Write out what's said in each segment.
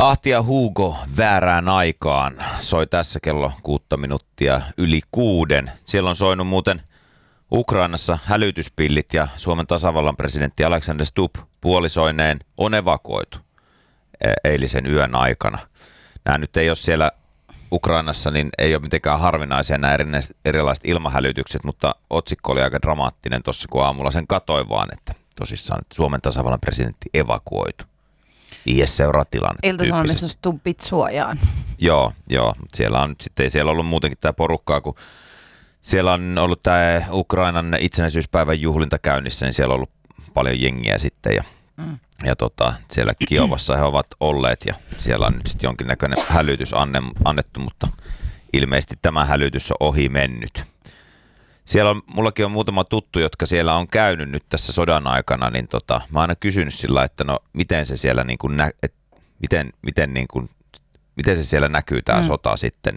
Ahti ja Hugo väärään aikaan soi tässä kello 6:06. Siellä on soinut muuten Ukrainassa hälytyspillit ja Suomen tasavallan presidentti Alexander Stubb puolisoineen on evakuoitu eilisen yön aikana. Nämä nyt ei ole siellä Ukrainassa, niin ei ole mitenkään harvinaisia nämä erilaiset ilmahälytykset, mutta otsikko oli aika dramaattinen tuossa, kun aamulla sen katsoin vaan, että tosissaan että Suomen tasavallan presidentti evakuoitu. IS seuraa tilannetta. Ilta-Sanomissa Stubbit suojaan. Joo, mutta siellä on nyt sitten, siellä on ollut muutenkin tämä porukkaa, kun siellä on ollut tämä Ukrainan itsenäisyyspäivän juhlinta käynnissä, niin siellä on ollut paljon jengiä sitten ja siellä Kiovassa he ovat olleet ja siellä on nyt sitten jonkinnäköinen hälytys annettu, mutta ilmeisesti tämä hälytys on ohi mennyt. Siellä on, mullakin on muutama tuttu, jotka siellä on käynyt nyt tässä sodan aikana, niin mä oon aina kysynyt sillä, että no miten se siellä niin kuin miten se siellä näkyy tämä sota sitten,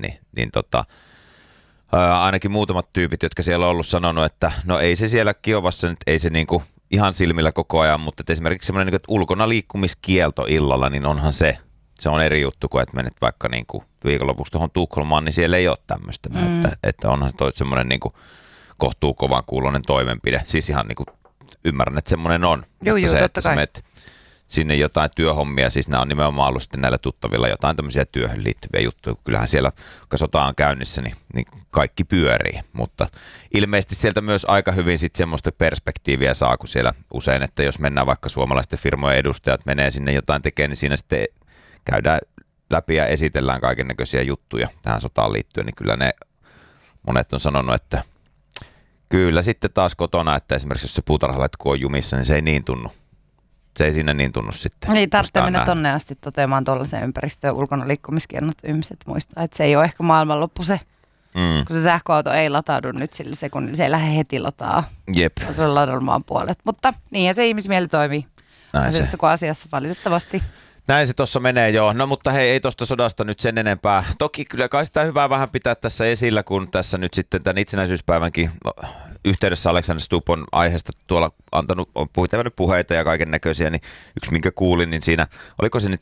ainakin muutamat tyypit, jotka siellä on ollut sanonut, että no ei se siellä Kiovassa nyt, ei se niinku ihan silmillä koko ajan, mutta esimerkiksi semmoinen, että ulkona liikkumiskielto illalla, niin onhan se on eri juttu kuin, että menet vaikka niinku viikonlopuksi tuohon Tukholmaan, niin siellä ei ole tämmöistä, että onhan se semmoinen niinku kohtuu kovan kuuloinen toimenpide. Siis ihan niinku ymmärrän, että semmoinen on. Joo, se, totta kai. menet sinne jotain työhommia, siis nämä on nimenomaan ollut sitten näillä tuttavilla jotain tämmöisiä työhön liittyviä juttuja. Kyllähän siellä, kun sota on käynnissä, niin kaikki pyörii, mutta ilmeisesti sieltä myös aika hyvin sitten semmoista perspektiiviä saa, kun siellä usein, että jos mennään vaikka suomalaisten firmojen edustajat menee sinne jotain tekemään, niin siinä sitten käydään läpi ja esitellään kaikennäköisiä juttuja tähän sotaan liittyen, niin kyllä ne monet on sanonut, että kyllä sitten taas kotona, että esimerkiksi jos se puutarhaletku on jumissa, niin se ei niin tunnu. Se ei siinä niin tunnu sitten. Niin, tarvitsee mennä tonne asti toteamaan tuollaisen ympäristöön ulkona liikkumiskiennot ihmiset muistaa, että se ei ole ehkä maailmanloppu se, kun se sähköauto ei lataudu nyt sillä sekunnilla, se ei lähde heti lataa. Jep. Se on ladolmaan puolet, mutta niinhän se ihmismieli toimii asiassa kuin asiassa valitettavasti. Näin se tuossa menee joo. No mutta hei, ei tuosta sodasta nyt sen enempää. Toki kyllä kai sitä hyvää vähän pitää tässä esillä, kun tässä nyt sitten tämän itsenäisyyspäivänkin yhteydessä Alexander Stubb on aiheesta tuolla antanut puheita ja kaiken näköisiä, niin yksi minkä kuulin, niin siinä, oliko se nyt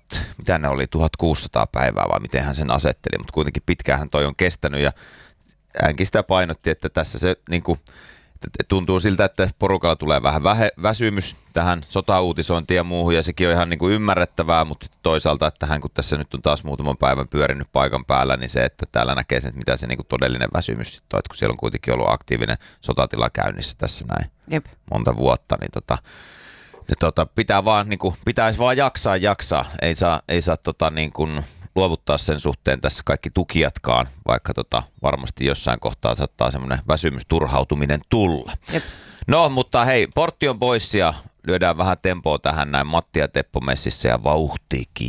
1600 päivää vai miten hän sen asetteli, mutta kuitenkin pitkään toi on kestänyt ja hänkin sitä painotti, että tässä se niin kuin tuntuu siltä, että porukalla tulee vähän väsymys tähän sotauutisointiin ja muuhun, ja sekin on ihan niin kuin ymmärrettävää, mutta toisaalta, että hän kun tässä nyt on taas muutaman päivän pyörinyt paikan päällä, niin se, että täällä näkee sen, että mitä se niin kuin todellinen väsymys sitten on, että kun siellä on kuitenkin ollut aktiivinen sotatila käynnissä tässä näin monta vuotta, niin pitää vaan, niin kuin, pitäisi vaan jaksaa, ei saa niin kuin luovuttaa sen suhteen tässä kaikki tukijatkaan, vaikka varmasti jossain kohtaa saattaa semmoinen väsymys, turhautuminen tulla. Jep. No, mutta hei, portti on pois ja lyödään vähän tempoa tähän näin Matti ja Teppo messissä ja vauhti kiinni.